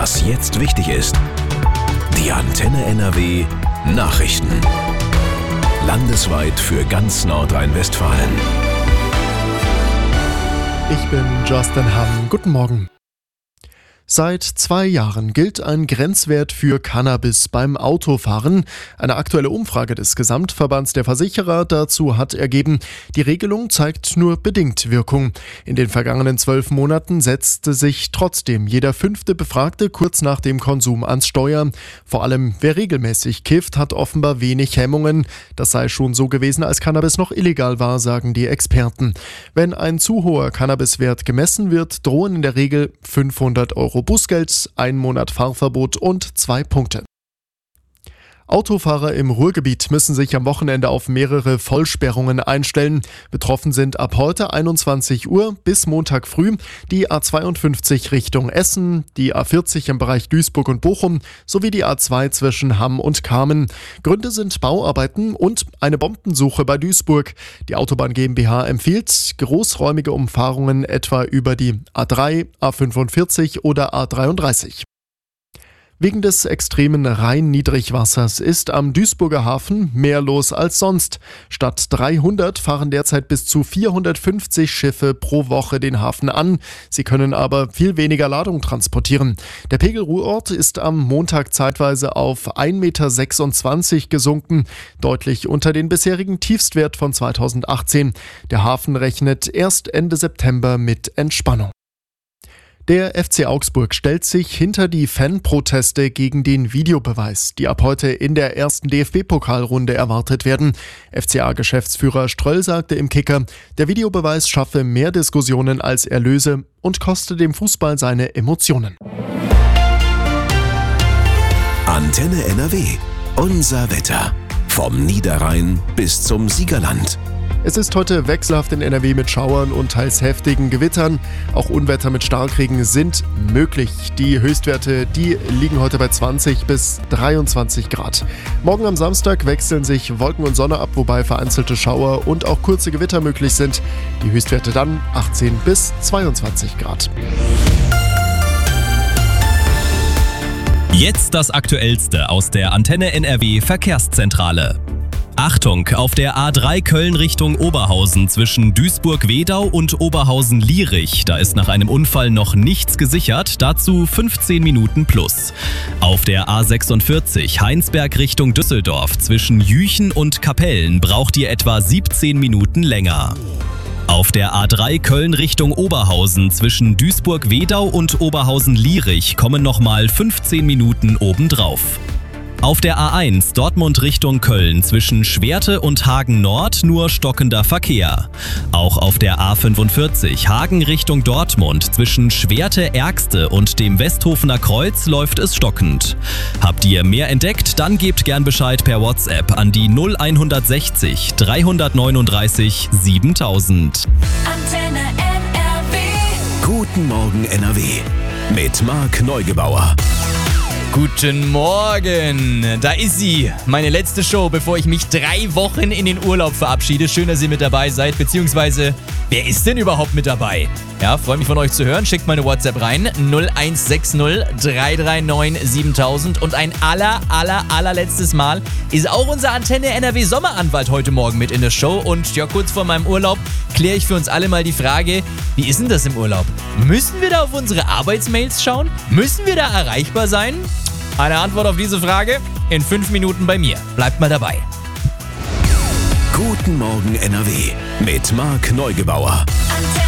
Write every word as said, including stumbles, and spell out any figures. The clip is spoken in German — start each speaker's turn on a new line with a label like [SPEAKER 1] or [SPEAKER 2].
[SPEAKER 1] Was jetzt wichtig ist. Die Antenne N R W Nachrichten. Landesweit für ganz Nordrhein-Westfalen.
[SPEAKER 2] Ich bin Justin Hamm. Guten Morgen. Seit zwei Jahren gilt ein Grenzwert für Cannabis beim Autofahren. Eine aktuelle Umfrage des Gesamtverbands der Versicherer dazu hat ergeben, die Regelung zeigt nur bedingt Wirkung. In den vergangenen zwölf Monaten setzte sich trotzdem jeder fünfte Befragte kurz nach dem Konsum ans Steuer. Vor allem wer regelmäßig kifft, hat offenbar wenig Hemmungen. Das sei schon so gewesen, als Cannabis noch illegal war, sagen die Experten. Wenn ein zu hoher Cannabiswert gemessen wird, drohen in der Regel fünfhundert Euro Bußgeld, ein Monat Fahrverbot und zwei Punkte. Autofahrer im Ruhrgebiet müssen sich am Wochenende auf mehrere Vollsperrungen einstellen. Betroffen sind ab heute einundzwanzig Uhr bis Montag früh die A zweiundfünfzig Richtung Essen, die A vierzig im Bereich Duisburg und Bochum sowie die A zwei zwischen Hamm und Kamen. Gründe sind Bauarbeiten und eine Bombensuche bei Duisburg. Die Autobahn GmbH empfiehlt großräumige Umfahrungen etwa über die A drei, A fünfundvierzig oder A dreiunddreißig. Wegen des extremen Rhein-Niedrigwassers ist am Duisburger Hafen mehr los als sonst. Statt dreihundert fahren derzeit bis zu vierhundertfünfzig Schiffe pro Woche den Hafen an. Sie können aber viel weniger Ladung transportieren. Der Pegelruhrort ist am Montag zeitweise auf ein Komma sechsundzwanzig Meter gesunken, deutlich unter den bisherigen Tiefstwert von zweitausendachtzehn. Der Hafen rechnet erst Ende September mit Entspannung. Der F C Augsburg stellt sich hinter die Fanproteste gegen den Videobeweis, die ab heute in der ersten D F B-Pokalrunde erwartet werden. F C A-Geschäftsführer Ströll sagte im Kicker, der Videobeweis schaffe mehr Diskussionen als Erlöse und koste dem Fußball seine Emotionen.
[SPEAKER 1] Antenne N R W. Unser Wetter. Vom Niederrhein bis zum Siegerland.
[SPEAKER 2] Es ist heute wechselhaft in N R W mit Schauern und teils heftigen Gewittern. Auch Unwetter mit Starkregen sind möglich. Die Höchstwerte, die liegen heute bei zwanzig bis dreiundzwanzig Grad. Morgen am Samstag wechseln sich Wolken und Sonne ab, wobei vereinzelte Schauer und auch kurze Gewitter möglich sind. Die Höchstwerte dann achtzehn bis zweiundzwanzig Grad.
[SPEAKER 3] Jetzt das Aktuellste aus der Antenne N R W Verkehrszentrale. Achtung, auf der A drei Köln Richtung Oberhausen zwischen Duisburg-Wedau und Oberhausen-Lierich. Da ist nach einem Unfall noch nichts gesichert, dazu fünfzehn Minuten plus. Auf der A sechsundvierzig Heinsberg Richtung Düsseldorf zwischen Jüchen und Kapellen braucht ihr etwa siebzehn Minuten länger. Auf der A drei Köln Richtung Oberhausen zwischen Duisburg-Wedau und Oberhausen-Lierich kommen nochmal fünfzehn Minuten obendrauf. Auf der A eins Dortmund Richtung Köln zwischen Schwerte und Hagen Nord nur stockender Verkehr. Auch auf der A fünfundvierzig Hagen Richtung Dortmund zwischen Schwerte-Ärgste und dem Westhofener Kreuz läuft es stockend. Habt ihr mehr entdeckt? Dann gebt gern Bescheid per WhatsApp an die null sechs eins drei neun drei siebentausend.
[SPEAKER 4] Antenne N R W.
[SPEAKER 1] Guten Morgen N R W. Mit Marc Neugebauer.
[SPEAKER 5] Guten Morgen, da ist sie, meine letzte Show, bevor ich mich drei Wochen in den Urlaub verabschiede. Schön, dass ihr mit dabei seid, beziehungsweise, wer ist denn überhaupt mit dabei? Ja, freue mich von euch zu hören, schickt meine WhatsApp rein, null eins sechs null drei drei neun siebentausend. Und ein aller, aller, allerletztes Mal ist auch unser Antenne N R W Sommeranwalt heute Morgen mit in der Show. Und ja, kurz vor meinem Urlaub kläre ich für uns alle mal die Frage, wie ist denn das im Urlaub? Müssen wir da auf unsere Arbeitsmails schauen? Müssen wir da erreichbar sein? Eine Antwort auf diese Frage in fünf Minuten bei mir. Bleibt mal dabei.
[SPEAKER 1] Guten Morgen N R W mit Marc Neugebauer.